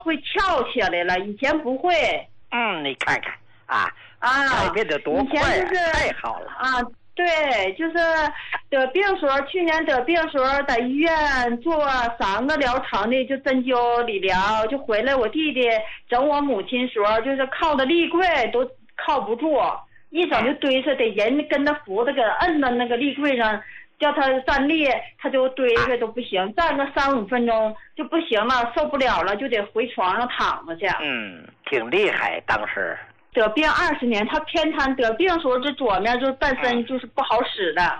会跳起来了，以前不会。 你看看改变得多快以前就是太好了对，就是得病时候，去年得病时候在医院做3个疗程的，就针灸理疗，就回来我弟弟整我母亲时候，就是靠的立柜都靠不住，一整就堆着，得人跟他扶着，给摁到那个立柜上，叫他站立，他就堆着都不行，站个3、5分钟就不行了，受不了了，就得回床上躺着去。 挺厉害，当时。 得病20年，他偏瘫，得病时候这左面就是半身就是不好使的。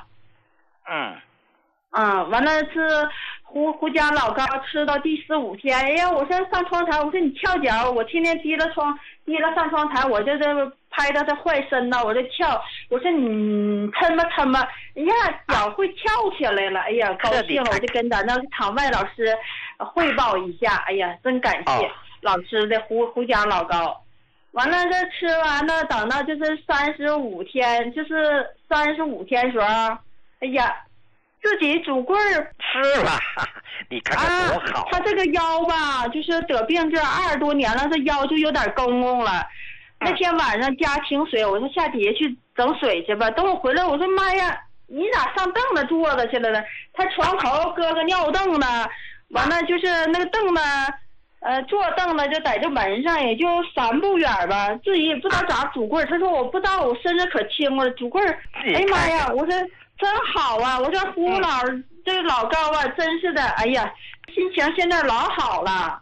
完了是胡椒老膏吃到第4、5天，哎呀，我说上窗台，我说你翘脚，我天天提了上窗台，我就这拍到他坏身呢，我就翘，我说你抻吧，哎呀，脚会翘起来了，哎呀，高兴了，我就跟咱那场外老师汇报一下，哎呀，真感谢老师的胡椒老膏。完了，这吃完了，等到就是35天，就是35天时候，哎呀，自己拄棍儿吃了，你看看多好。 他这个腰吧，就是得病这20多年了，这腰就有点公了。那天晚上家停水，我说下底下去整水去吧。等我回来，我说妈呀，你咋上凳子坐着去了呢？他床头搁个尿凳子，完了就是那个凳子。坐凳子就在这门上，也就3步远吧，自己也不知道咋拄棍儿。他说我不知道，我身子可轻了，拄棍儿。哎呀妈呀！我说真好啊！我说胡老这个老高啊，真是的，哎呀，心情现在老好了。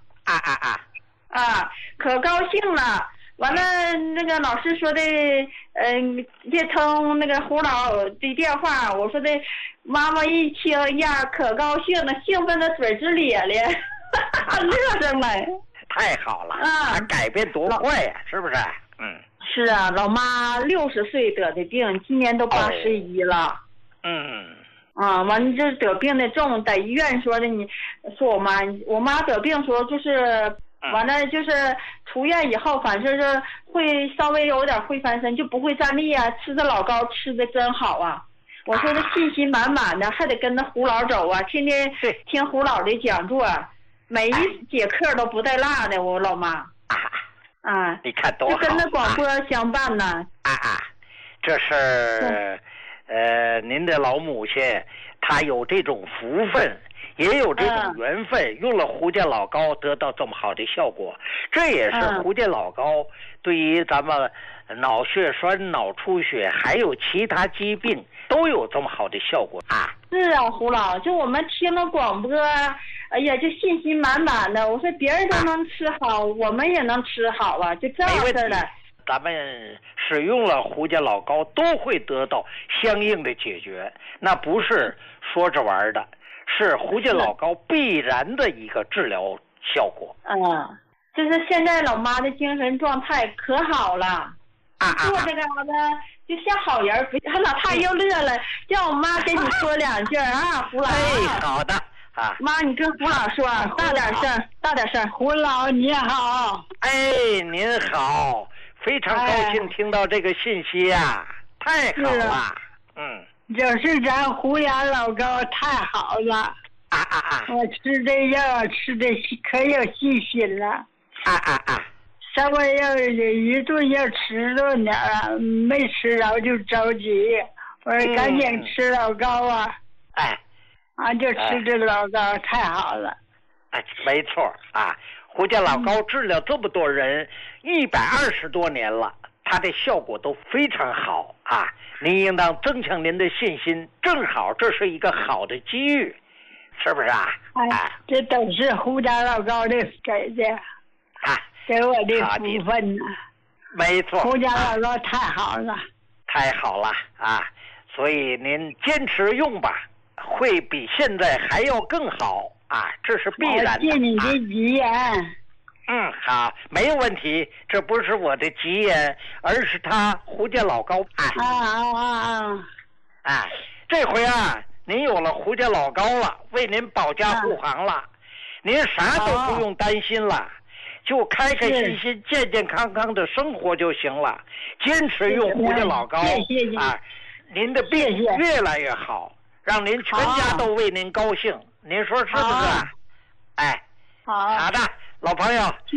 可高兴了。完了，那个老师说的，接通那个胡老的电话，我说的，妈妈一听呀，可高兴了，兴奋的嘴直咧咧。乐上来， 太好了他改变多快呀，是不是？ 是啊，老妈60岁得的病，今年都81了。完了这得病的重，在医院说的，你说我妈得病时候就是，完了就是出院以后，反正是会稍微有点会翻身，就不会站立啊，吃的老高吃的真好啊。我说的信心满满的，还得跟着胡老走啊，天天听胡老的讲座。每一节课都不带落的，我老妈你看多好， 就跟那广播相伴呢。 这是您的老母亲，她有这种福分，也有这种缘分，用了胡椒老膏得到这么好的效果。这也是胡椒老膏对于咱们脑血栓、脑出血还有其他疾病都有这么好的效果是啊，胡老，就我们听了广播，哎呀，就信心满满的。我说别人都能吃好，我们也能吃好啊，就这样式的。 咱们使用了胡椒老膏都会得到相应的解决，那不是说着玩的，是胡椒老膏必然的一个治疗效果。 就是现在老妈的精神状态可好了，做这个呢就像好人。老太又乐了，叫我妈跟你说2句胡老。 好的妈，你跟胡老说，大点声。 胡老你好。 您好，非常高兴听到这个信息太好了。 就是咱胡杨老高太好了。我吃这药吃的可有信心了。稍微要一顿要吃着点没吃着就着急，我说赶紧吃老高就吃这老高太好了。 没错胡椒老膏治疗这么多人120多年了，它的效果都非常好您应当增强您的信心，正好这是一个好的机遇，是不是这都是胡椒老膏的给的给我的福分呢。 没错， 胡椒老膏太好了， 太好了所以您坚持用吧，会比现在还要更好这是必然的。 谢你的吉言。 好，没有问题，这不是我的吉言，而是他胡椒老膏这回您有了胡椒老膏了，为您保驾护航了，您啥都不用担心了，就开开心心健健康康的生活就行了。坚持用胡椒老膏您的病越来越好，让您全家都为您高兴，您说是不是？ 好的，老朋友